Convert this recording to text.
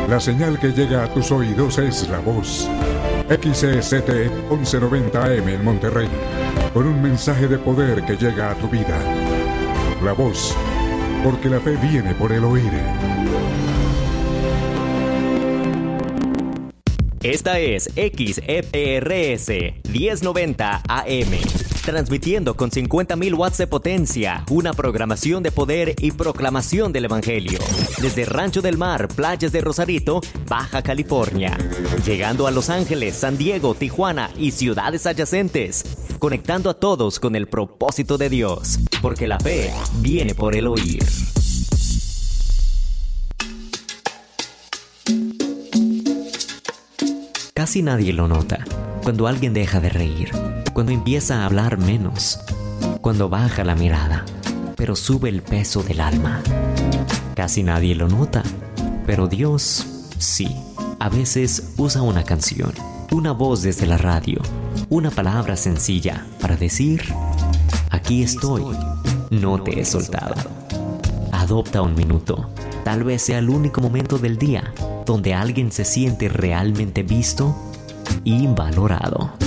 La señal que llega a tus oídos es La Voz. XCST 1190 AM en Monterrey. Con un mensaje de poder que llega a tu vida. La Voz, porque la fe viene por el oír. Esta es XEPRS 1090 AM, transmitiendo con 50.000 watts de potencia, una programación de poder y proclamación del Evangelio. Desde Rancho del Mar, playas de Rosarito, Baja California, llegando a Los Ángeles, San Diego, Tijuana y ciudades adyacentes, conectando a todos con el propósito de Dios, porque la fe viene por el oír. Casi nadie lo nota. Cuando alguien deja de reír, cuando empieza a hablar menos, cuando baja la mirada, pero sube el peso del alma. Casi nadie lo nota, pero Dios sí. A veces usa una canción, una voz desde la radio, una palabra sencilla para decir: aquí estoy, no te he soltado. Adopta un minuto. Tal vez sea el único momento del día donde alguien se siente realmente visto y valorado.